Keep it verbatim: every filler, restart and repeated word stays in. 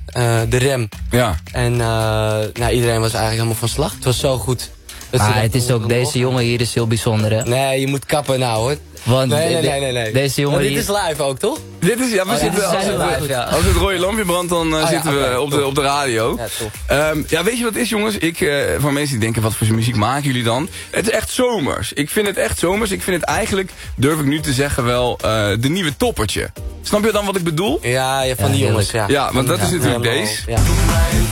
uh, de rem. Ja. En uh, nou, iedereen was eigenlijk helemaal van slag. Het was zo goed. Maar het is ook, deze jongen hier is heel bijzonder, hè? Nee, je moet kappen nou, hoor. Want nee, nee, nee, nee, nee. Deze jongen dit hier... is live ook, toch? Dit is, ja, we oh, zitten, ja, als, het, live, ja. als het rode lampje brandt, dan uh, oh, zitten ja, okay, we op de, op de radio. Ja, tof. Um, ja, weet je wat het is, jongens? Ik, uh, van mensen die denken, wat voor muziek maken jullie dan? Het is echt zomers. Ik vind het echt zomers. Ik vind het eigenlijk, durf ik nu te zeggen, wel uh, de nieuwe toppertje. Snap je dan wat ik bedoel? Ja, ja van die ja, jongens, ja. Ja, want dat ja, is natuurlijk ja, deze. Ja.